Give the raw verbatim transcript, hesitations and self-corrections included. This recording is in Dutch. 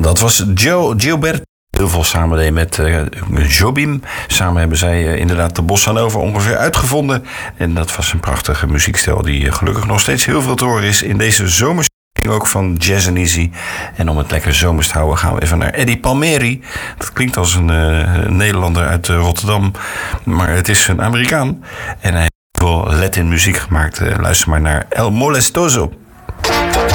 Dat was Joe Gilbert. Heel veel samen deed met uh, Jobim. Samen hebben zij uh, inderdaad de bossa nova ongeveer uitgevonden. En dat was een prachtige muziekstijl die uh, gelukkig nog steeds heel veel te horen is in deze zomers. Ook van Jazz and Easy. En om het lekker zomers te houden gaan we even naar Eddie Palmieri. Dat klinkt als een uh, Nederlander uit uh, Rotterdam. Maar het is een Amerikaan. En hij heeft veel Latin muziek gemaakt. Uh, luister maar naar El Molestoso.